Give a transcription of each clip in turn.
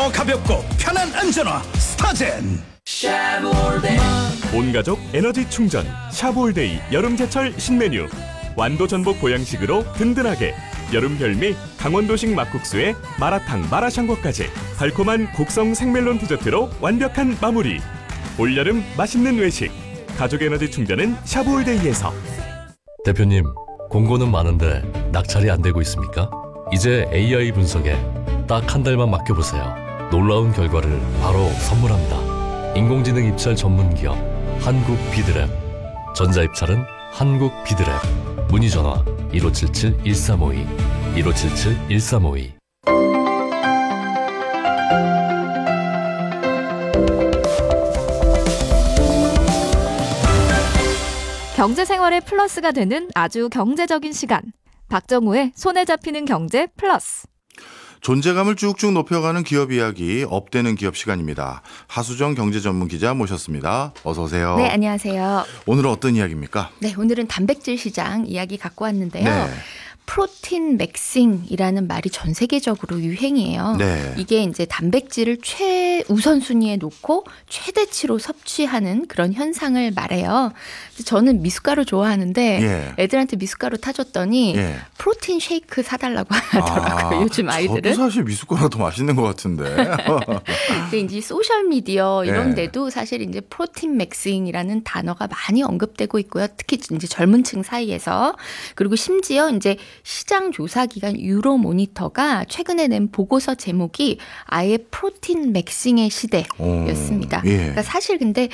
더 가볍고 편한 안전화 스타젠. 온가족 에너지 충전 샤브올데이 여름제철 신메뉴. 완도 전복 보양식으로 든든하게. 여름 별미 강원도식 막국수에 마라탕 마라샹궈까지 달콤한 곡성 생멜론 디저트로 완벽한 마무리. 올여름 맛있는 외식. 가족 에너지 충전은 샤브올데이에서. 대표님, 공고는 많은데 낙찰이 안 되고 있습니까? 이제 AI 분석에 딱 한 달만 맡겨보세요. 놀라운 결과를 바로 선물합니다. 인공지능 입찰 전문기업 한국비드랩. 전자입찰은 한국비드랩. 문의전화 1577-1352 1577-1352. 경제생활의 플러스가 되는 아주 경제적인 시간. 박정우의 손에 잡히는 경제 플러스. 존재감을 쭉쭉 높여가는 기업 이야기, 업되는 기업 시간입니다. 하수정 경제전문기자 모셨습니다. 어서 오세요. 네, 안녕하세요. 오늘은 어떤 이야기입니까? 네, 오늘은 단백질 시장 이야기 갖고 왔는데요. 네. 프로틴 맥싱이라는 말이 전 세계적으로 유행이에요. 네. 이게 이제 단백질을 최우선순위에 놓고 최대치로 섭취하는 그런 현상을 말해요. 저는 미숫가루 좋아하는데 애들한테 미숫가루 타줬더니 프로틴 쉐이크 사달라고 하더라고요. 요즘 아이들은. 저도 사실 미숫가루가 더 맛있는 것 같은데. 근데 이제 소셜미디어 이런 데도 사실 이제 프로틴 맥싱이라는 단어가 많이 언급되고 있고요. 특히 이제 젊은 층 사이에서. 그리고 심지어 이제 시장 조사 기관 유로모니터가 최근에 낸 보고서 제목이 아예 프로틴 맥싱의 시대였습니다. 그러니까 사실 근데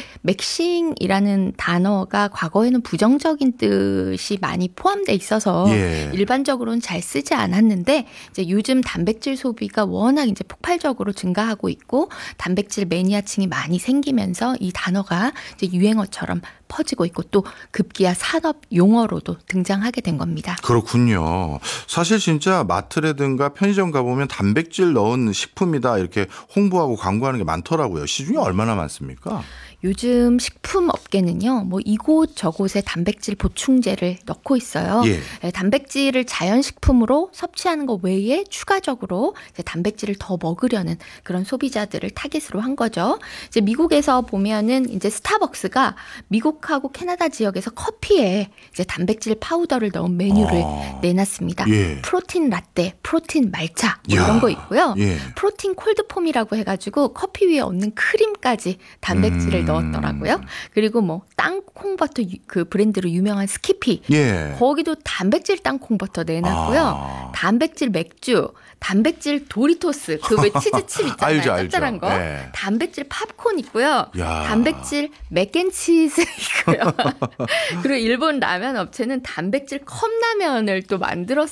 맥싱이라는 단어가 과거에는 부정적인 뜻이 많이 포함돼 있어서 일반적으로는 잘 쓰지 않았는데 이제 요즘 단백질 소비가 워낙 이제 폭발적으로 증가하고 있고 단백질 매니아층이 많이 생기면서 이 단어가 이제 유행어처럼 퍼지고 있고 또 급기야 산업 용어로도 등장하게 된 겁니다. 그렇군요. 사실 진짜 마트라든가 편의점 가보면 단백질 넣은 식품이다 이렇게 홍보하고 광고하는 게 많더라고요. 시중에 얼마나 많습니까? 요즘 식품 업계는요, 뭐 이곳 저곳에 단백질 보충제를 넣고 있어요. 단백질을 자연식품으로 섭취하는 것 외에 추가적으로 이제 단백질을 더 먹으려는 그런 소비자들을 타깃으로 한 거죠. 이제 미국에서 보면은 이제 스타벅스가 미국하고 캐나다 지역에서 커피에 이제 단백질 파우더를 넣은 메뉴를 내놨습니다. 프로틴 라떼, 프로틴 말차 뭐 이런 거 있고요. 프로틴 콜드폼이라고 해가지고 커피 위에 얹는 크림까지 단백질을 넣었더라고요. 그리고 뭐 땅콩버터 그 브랜드로 유명한 스키피 거기도 단백질 땅콩버터 내놨고요. 단백질 맥주, 단백질 도리토스 그 왜 치즈칩 있잖아요. 짭짤한 거. 단백질 팝콘 있고요. 단백질 맥앤치즈 있고요. 그리고 일본 라면 업체는 단백질 컵라면을 또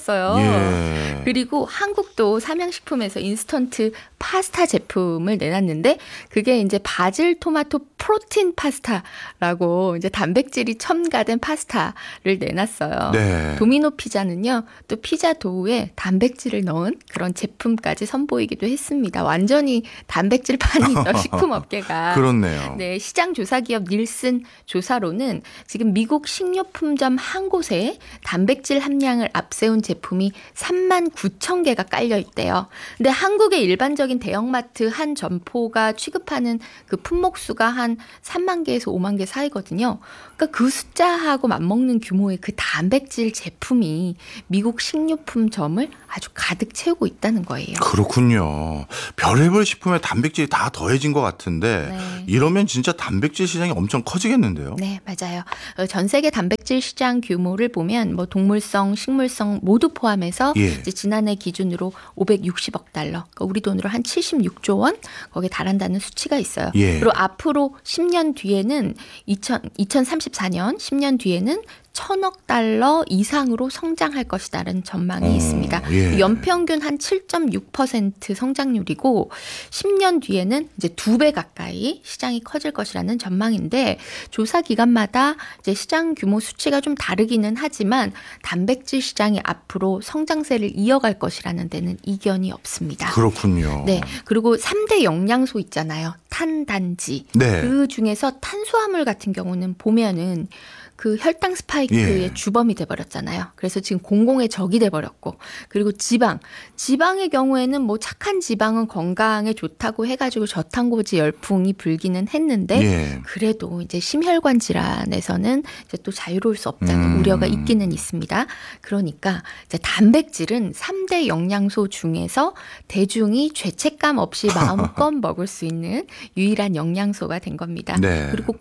만들었어요. 그리고 한국도 삼양식품에서 인스턴트 파스타 제품을 내놨는데 그게 이제 바질 토마토 프로틴 파스타라고 이제 단백질이 첨가된 파스타를 내놨어요. 도미노 피자는요, 또 피자 도우에 단백질을 넣은 그런 제품까지 선보이기도 했습니다. 완전히 단백질 판이죠, 식품업계가. 그렇네요. 네, 시장 조사 기업 닐슨 조사로는 지금 미국 식료품점 한 곳에 단백질 함량을 앞세운 제품이 39,000개가 깔려 있대요. 근데 한국의 일반적인 대형마트 한 점포가 취급하는 그 품목수가 한 3만 개에서 5만 개 사이거든요. 그러니까 그 숫자하고 맞먹는 규모의 그 단백질 제품이 미국 식료품점을 아주 가득 채우고 있다는 거예요. 그렇군요. 별의별 식품에 단백질이 다 더해진 것 같은데 이러면 진짜 단백질 시장이 엄청 커지겠는데요? 네, 맞아요. 전 세계 단백질 시장 규모를 보면 뭐 동물성, 식물성 모두 포함해서 이제 지난해 기준으로 560억 달러, 그러니까 우리 돈으로 한 76조 원 거기에 달한다는 수치가 있어요. 그리고 앞으로 10년 뒤에는 2034년 10년 뒤에는 1,000억 달러 이상으로 성장할 것이다라는 전망이 있습니다. 연평균 한 7.6% 성장률이고 10년 뒤에는 이제 2배 가까이 시장이 커질 것이라는 전망인데 조사 기간마다 이제 시장 규모 수치가 좀 다르기는 하지만 단백질 시장이 앞으로 성장세를 이어갈 것이라는 데는 이견이 없습니다. 그렇군요. 네. 그리고 3대 영양소 있잖아요. 탄단지. 그 중에서 탄수화물 같은 경우는 보면은 그 혈당 스파이크의 예. 주범이 돼버렸잖아요. 그래서 지금 공공의 적이 돼버렸고, 그리고 지방의 경우에는 뭐 착한 지방은 건강에 좋다고 해가지고 저탄고지 열풍이 불기는 했는데 예. 그래도 이제 심혈관 질환에서는 이제 또 자유로울 수 없다는 우려가 있기는 있습니다. 그러니까 이제 단백질은 3대 영양소 중에서 대중이 죄책감 없이 마음껏 먹을 수 있는 유일한 영양소가 된 겁니다. 네. 그리고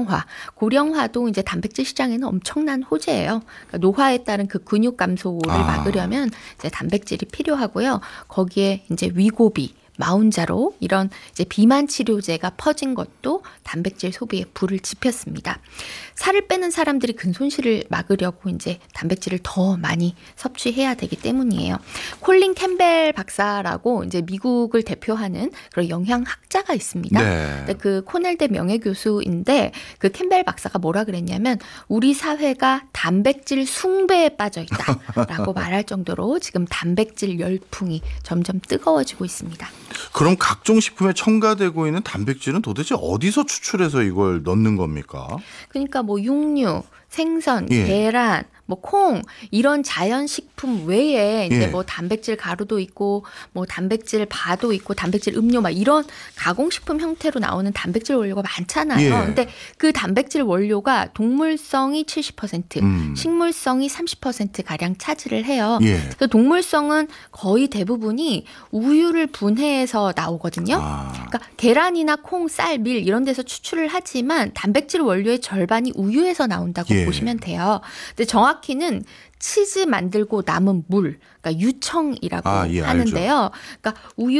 고령화도 이제 단백질 시장에는 엄청난 호재예요. 그러니까 노화에 따른 그 근육 감소를 막으려면 이제 단백질이 필요하고요. 거기에 이제 위고비, 마운자로 이런 이제 비만 치료제가 퍼진 것도 단백질 소비에 불을 지폈습니다. 살을 빼는 사람들이 근손실을 막으려고 이제 단백질을 더 많이 섭취해야 되기 때문이에요. 콜린 캠벨 박사라고 이제 미국을 대표하는 그런 영양학자가 있습니다. 네. 그 코넬대 명예교수인데 그 캠벨 박사가 뭐라 그랬냐면 우리 사회가 단백질 숭배에 빠져 있다라고 말할 정도로 지금 단백질 열풍이 점점 뜨거워지고 있습니다. 그럼 각종 식품에 첨가되고 있는 단백질은 도대체 어디서 추출해서 이걸 넣는 겁니까? 그러니까 뭐 육류, 생선, 예. 계란, 뭐 콩 이런 자연식품 외에 이제 예. 뭐 단백질 가루도 있고 뭐 단백질 바도 있고 단백질 음료 막 이런 가공식품 형태로 나오는 단백질 원료가 많잖아요. 예. 근데 그 단백질 원료가 동물성이 70%, 식물성이 30% 가량 차지를 해요. 예. 그 동물성은 거의 대부분이 우유를 분해해서 나오거든요. 그러니까 계란이나 콩, 쌀, 밀 이런 데서 추출을 하지만 단백질 원료의 절반이 우유에서 나온다고 예. 보시면 돼요. 근데 정확히는 치즈 만들고 남은 물, 그러니까 유청이라고 예, 하는데요. 그러니까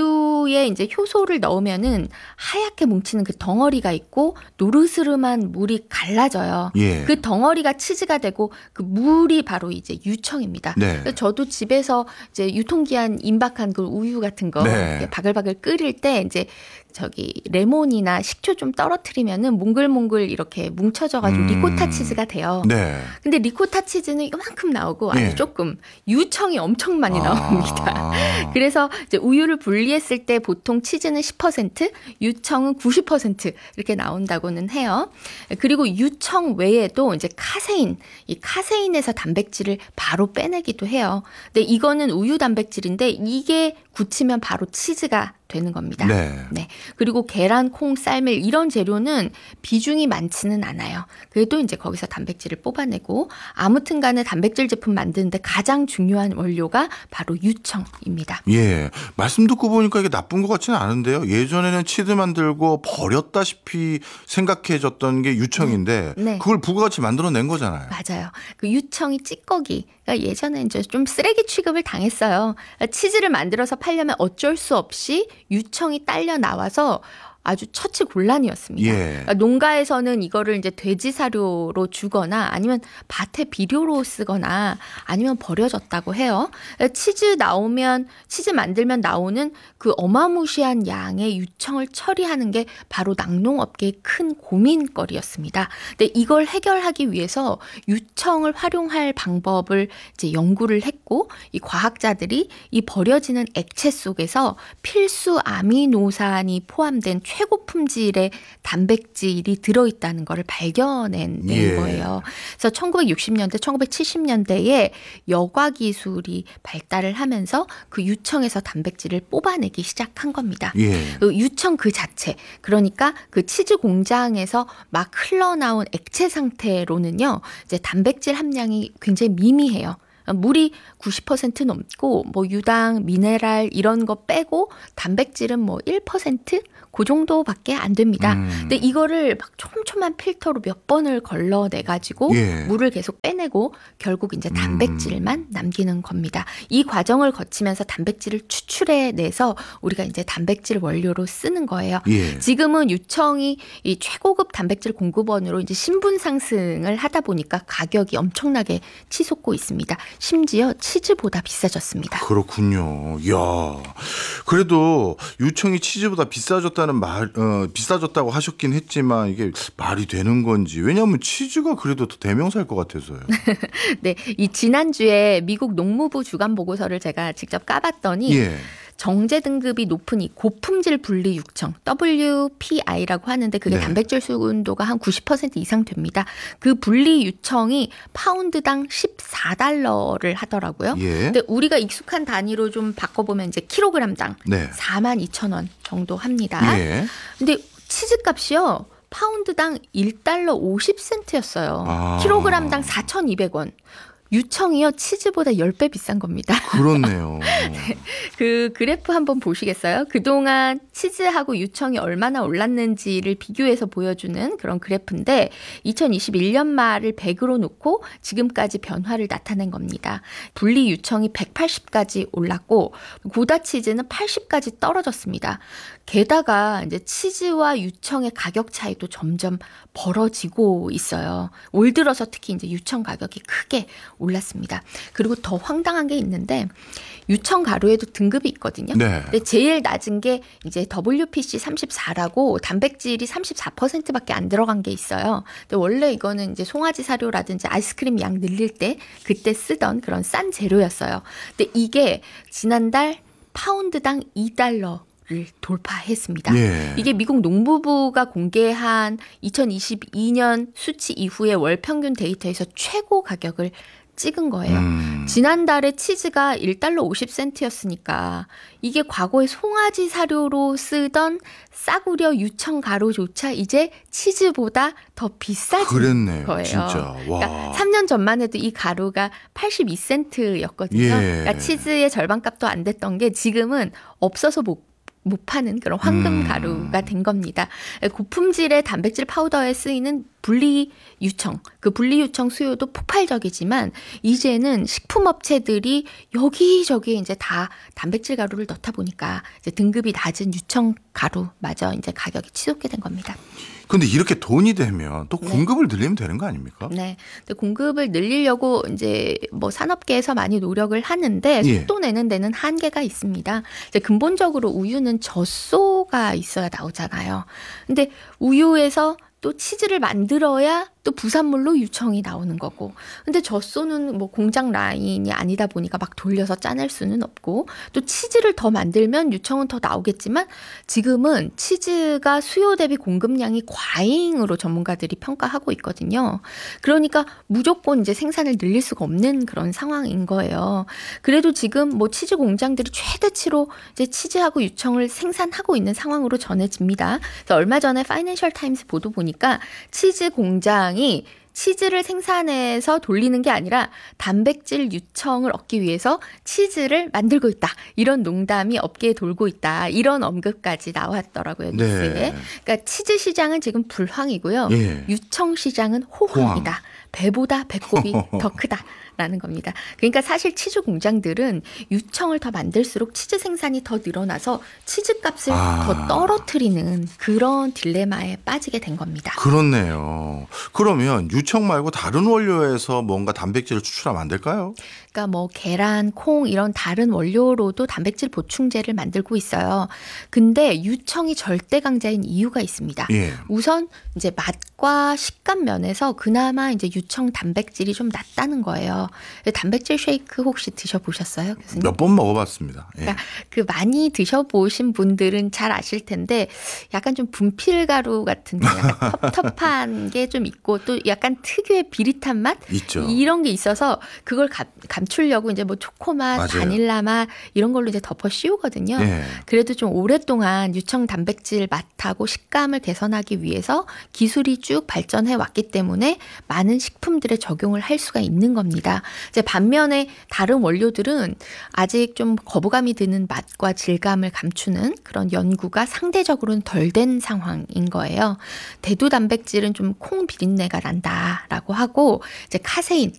우유에 이제 효소를 넣으면은 하얗게 뭉치는 그 덩어리가 있고 노르스름한 물이 갈라져요. 예. 그 덩어리가 치즈가 되고 그 물이 바로 이제 유청입니다. 네. 그래서 저도 집에서 이제 유통기한 임박한 그 우유 같은 거 네. 이렇게 바글바글 끓일 때 이제 저기 레몬이나 식초 좀 떨어뜨리면은 몽글몽글 이렇게 뭉쳐져가지고 리코타 치즈가 돼요. 네. 근데 리코타 치즈는 이만큼 나오고 아주 예. 조금 유청이 엄청 많이 나옵니다. 그래서 이제 우유를 분리했을 때 보통 치즈는 10%, 유청은 90% 이렇게 나온다고는 해요. 그리고 유청 외에도 이제 카세인, 이 카세인에서 단백질을 바로 빼내기도 해요. 근데 이거는 우유 단백질인데 이게 굳히면 바로 치즈가 되는 겁니다. 네. 그리고 계란, 콩, 쌀밀 이런 재료는 비중이 많지는 않아요. 그래도 이제 거기서 단백질을 뽑아내고 아무튼 간에 단백질 제품 만드는데 가장 중요한 원료가 바로 유청입니다. 예. 말씀 듣고 보니까 이게 나쁜 것 같지는 않은데요. 예전에는 치즈 만들고 버렸다시피 생각해졌던 게 유청인데 네. 그걸 부가가치 만들어낸 거잖아요. 맞아요. 그 유청이 찌꺼기. 그러니까 예전에 이제 좀 쓰레기 취급을 당했어요. 치즈를 만들어서 팔려면 어쩔 수 없이 유청이 딸려 나와서 아주 처치곤란이었습니다. 예. 그러니까 농가에서는 이거를 이제 돼지 사료로 주거나 아니면 밭에 비료로 쓰거나 아니면 버려졌다고 해요. 치즈 만들면 나오는 그 어마무시한 양의 유청을 처리하는 게 바로 낙농업계의 큰 고민거리였습니다. 근데 이걸 해결하기 위해서 유청을 활용할 방법을 이제 연구를 했고 이 과학자들이 이 버려지는 액체 속에서 필수 아미노산이 포함된 최고 품질의 단백질이 들어있다는 걸 발견해낸 예. 거예요. 그래서 1960년대, 1970년대에 여과 기술이 발달을 하면서 그 유청에서 단백질을 뽑아내기 시작한 겁니다. 예. 그 유청 그 자체, 그러니까 그 치즈 공장에서 막 흘러나온 액체 상태로는요, 이제 단백질 함량이 굉장히 미미해요. 물이 90% 넘고 뭐 유당, 미네랄 이런 거 빼고 단백질은 뭐 1%? 그 정도밖에 안 됩니다. 근데 이거를 막 촘촘한 필터로 몇 번을 걸러내가지고 예. 물을 계속 빼내고 결국 이제 단백질만 남기는 겁니다. 이 과정을 거치면서 단백질을 추출해내서 우리가 이제 단백질 원료로 쓰는 거예요. 예. 지금은 유청이 이 최고급 단백질 공급원으로 이제 신분 상승을 하다 보니까 가격이 엄청나게 치솟고 있습니다. 심지어 치즈보다 비싸졌습니다. 그렇군요. 이야. 그래도 유청이 치즈보다 비싸졌다고 하셨긴 했지만 이게 말이 되는 건지. 왜냐하면 치즈가 그래도 더 대명사일 것 같아서요. 네, 이 지난주에 미국 농무부 주간 보고서를 제가 직접 까봤더니 예. 정제 등급이 높은 이 고품질 분리 육청 WPI라고 하는데 그게 네. 단백질 수분도가 한 90% 이상 됩니다. 그 분리 유청이 파운드당 14달러를 하더라고요. 예. 근데 우리가 익숙한 단위로 좀 바꿔보면 이제 킬로그램당 네. 42,000원 정도 합니다. 예. 근데 치즈 값이요. 파운드당 1달러 50센트였어요. 아. 킬로그램당 4,200원. 유청이요. 치즈보다 10배 비싼 겁니다. 그렇네요. 그 그래프 한번 보시겠어요? 그동안 치즈하고 유청이 얼마나 올랐는지를 비교해서 보여주는 그런 그래프인데 2021년 말을 100으로 놓고 지금까지 변화를 나타낸 겁니다. 분리 유청이 180까지 올랐고 고다 치즈는 80까지 떨어졌습니다. 게다가 이제 치즈와 유청의 가격 차이도 점점 벌어지고 있어요. 올 들어서 특히 이제 유청 가격이 크게 올랐습니다. 그리고 더 황당한 게 있는데 유청 가루에도 등급이 있거든요. 네. 근데 제일 낮은 게 이제 WPC 34라고 단백질이 34%밖에 안 들어간 게 있어요. 근데 원래 이거는 이제 송아지 사료라든지 아이스크림 양 늘릴 때 그때 쓰던 그런 싼 재료였어요. 근데 이게 지난달 파운드당 2달러 를 돌파했습니다. 예. 이게 미국 농무부가 공개한 2022년 수치 이후의 월 평균 데이터에서 최고 가격을 찍은 거예요. 지난달에 치즈가 1달러 50센트였으니까 이게 과거에 송아지 사료로 쓰던 싸구려 유청 가루조차 이제 치즈보다 더 비싸진 그랬네요. 거예요. 진짜. 와. 그러니까 3년 전만 해도 이 가루가 82센트였거든요. 예. 그러니까 치즈의 절반값도 안 됐던 게 지금은 없어서 못 파는 그런 황금 가루가 된 겁니다. 고품질의 단백질 파우더에 쓰이는 분리 유청, 그 분리 유청 수요도 폭발적이지만 이제는 식품업체들이 여기저기 이제 다 단백질 가루를 넣다 보니까 이제 등급이 낮은 유청 가루마저 이제 가격이 치솟게 된 겁니다. 근데 이렇게 돈이 되면 또 공급을 늘리면 되는 거 아닙니까? 네. 근데 공급을 늘리려고 이제 뭐 산업계에서 많이 노력을 하는데 예. 속도 내는 데는 한계가 있습니다. 이제 근본적으로 우유는 젖소가 있어야 나오잖아요. 근데 우유에서 또 치즈를 만들어야 또 부산물로 유청이 나오는 거고. 근데 젖소는 뭐 공장 라인이 아니다 보니까 막 돌려서 짜낼 수는 없고 또 치즈를 더 만들면 유청은 더 나오겠지만 지금은 치즈가 수요 대비 공급량이 과잉으로 전문가들이 평가하고 있거든요. 그러니까 무조건 이제 생산을 늘릴 수가 없는 그런 상황인 거예요. 그래도 지금 뭐 치즈 공장들이 최대치로 이제 치즈하고 유청을 생산하고 있는 상황으로 전해집니다. 그래서 얼마 전에 파이낸셜 타임스 보도 보니까 치즈 공장이 치즈를 생산해서 돌리는 게 아니라 단백질 유청을 얻기 위해서 치즈를 만들고 있다. 이런 농담이 업계에 돌고 있다. 이런 언급까지 나왔더라고요. 뉴스에. 네. 그러니까 치즈 시장은 지금 불황이고요. 예. 유청 시장은 호황이다. 배보다 배꼽이 더 크다라는 겁니다. 그러니까 사실 치즈 공장들은 유청을 더 만들수록 치즈 생산이 더 늘어나서 치즈 값을 더 떨어뜨리는 그런 딜레마에 빠지게 된 겁니다. 그렇네요. 그러면 유청 말고 다른 원료에서 뭔가 단백질을 추출하면 안 될까요? 그러니까 뭐 계란, 콩 이런 다른 원료로도 단백질 보충제를 만들고 있어요. 근데 유청이 절대 강자인 이유가 있습니다. 예. 우선 이제 맛과 식감 면에서 그나마 이제 유청 단백질이 좀 낮다는 거예요. 단백질 쉐이크 혹시 드셔보셨어요, 교수님? 몇 번 먹어봤습니다. 예. 그러니까 그 많이 드셔보신 분들은 잘 아실 텐데 약간 좀 분필 가루 같은 약간 텁텁한 게 좀 있고 또 약간 특유의 비릿한 맛 있죠. 이런 게 있어서 그걸 감추려고 이제 뭐 초코맛, 맞아요. 바닐라 맛 이런 걸로 이제 덮어 씌우거든요. 예. 그래도 좀 오랫동안 유청 단백질 맛하고 식감을 개선하기 위해서 기술이 쭉 발전해 왔기 때문에 많은 식품들에 적용을 할 수가 있는 겁니다. 이제 반면에 다른 원료들은 아직 좀 거부감이 드는 맛과 질감을 감추는 그런 연구가 상대적으로는 덜 된 상황인 거예요. 대두 단백질은 좀 콩 비린내가 난다라고 하고 이제 카세인